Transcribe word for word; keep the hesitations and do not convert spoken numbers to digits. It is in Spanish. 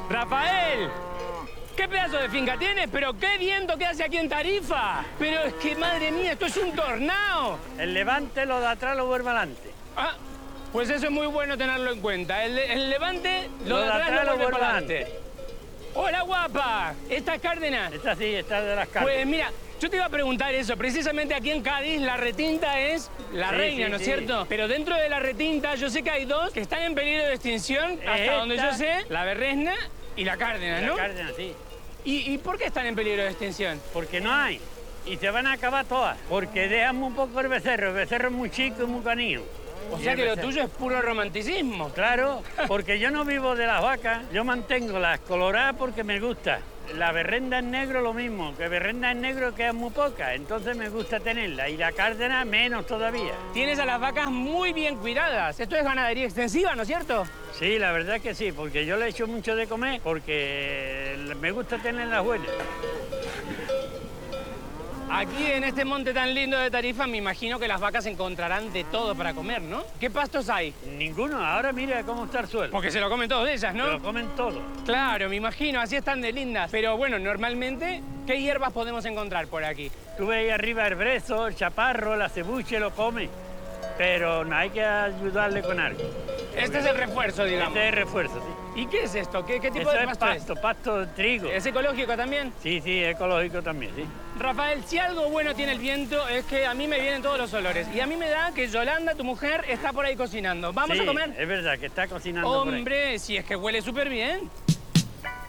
Rafael, ¿qué pedazo de finca tienes? Pero qué viento que hace aquí en Tarifa. Pero es que, madre mía, esto es un tornado. El levante, lo de atrás, lo vuelve adelante. Ah, pues eso es muy bueno tenerlo en cuenta. El, el levante, lo, Lo de de atrás, atrás lo lo vuelve vuelve para adelante. Hola, guapa. ¿Esta es Cárdenas? Esta sí, esta es de las cartas. Pues mira, yo te iba a preguntar eso. Precisamente aquí en Cádiz la retinta es la Sí, reina, sí, ¿no es sí. cierto? Pero dentro de la retinta yo sé que hay dos que están en peligro de extinción, hasta Esta. donde yo sé, la berresna y la Cárdenas, La ¿no? Cárdenas, sí. ¿Y, ¿Y por qué están en peligro de extinción? Porque no hay. Y se van a acabar todas. Porque dejan un poco el becerro. El becerro es muy chico y muy canillo. O Y sea el que lo becerro- tuyo es puro romanticismo. Claro, porque yo no vivo de las vacas. Yo mantengo las coloradas porque me gusta. La berrenda en negro lo mismo, que berrenda en negro queda muy poca, entonces me gusta tenerla. Y la Cárdena menos todavía. Tienes a las vacas muy bien cuidadas. Esto es ganadería extensiva, ¿no es cierto? Sí, la verdad que sí, porque yo le echo mucho de comer porque me gusta tenerlas buenas. Aquí en este monte tan lindo de Tarifa me imagino que las vacas encontrarán de todo para comer, ¿no? ¿Qué pastos hay? Ninguno, ahora mira cómo está el suelo. Porque se lo comen todos ellas, Se ¿no? lo comen todo. Claro, me imagino, así están de lindas. Pero bueno, normalmente, ¿qué hierbas podemos encontrar por aquí? Tú ves ahí arriba el brezo, el chaparro, la cebuche, lo come, pero no hay que ayudarle con algo. Este es el refuerzo, digamos. Este es refuerzo, sí. ¿Y qué es esto? ¿Qué, qué tipo Eso de es pasto es? pasto, pasto de trigo. ¿Es ecológico también? Sí, sí, ecológico también, sí. Rafael, si algo bueno tiene el viento es que a mí me vienen todos los olores. Y a mí me da que Yolanda, tu mujer, está por ahí cocinando. ¿Vamos Sí, a comer? es verdad que está cocinando por ahí. Hombre, si es que huele súper bien.